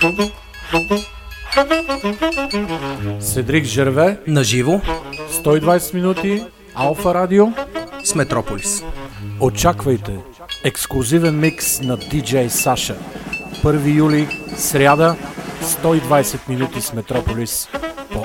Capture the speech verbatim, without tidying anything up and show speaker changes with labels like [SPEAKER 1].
[SPEAKER 1] Седрик Жерве
[SPEAKER 2] на живо
[SPEAKER 1] сто и двайсет минути Алфа Радио
[SPEAKER 2] с Метрополис.
[SPEAKER 1] Очаквайте ексклузивен микс на диджей Саша. първи юли, сряда, сто и двайсет минути с Метрополис.